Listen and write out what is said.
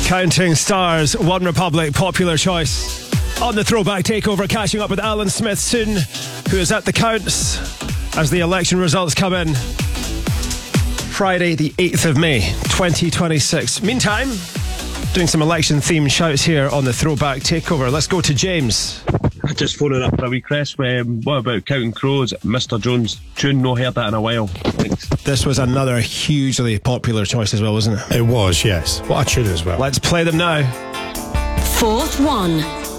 Counting Stars, One Republic, popular choice. On the Throwback Takeover, catching up with Alan Smith soon, who is at the counts as the election results come in. Friday, the 8th of May, 2026. Meantime, doing some election-themed shouts here on the Throwback Takeover. Let's go to James. Just phoning up for a wee Chris. What about Counting Crows? Mr. Jones' tune, no heard that in a while. Thanks. This was another hugely popular choice as well, wasn't it? It was, yes. What a tune as well. Let's play them now. Fourth one.